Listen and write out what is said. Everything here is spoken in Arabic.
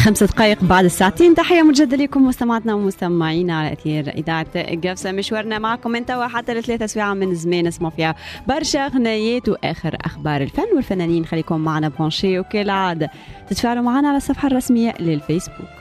5 دقائق بعد الساعتين. تحية مجددة لكم مستمعاتنا ومستمعينا على أثير إذاعة قفصة. مشوارنا معكم من توا حتى ل3 ساعة من زمان نسمع فيها برشا غنايات وآخر أخبار الفن والفنانين. خليكم معنا بونشي، وكالعادة تتفاعلوا معنا على الصفحة الرسمية للفيسبوك.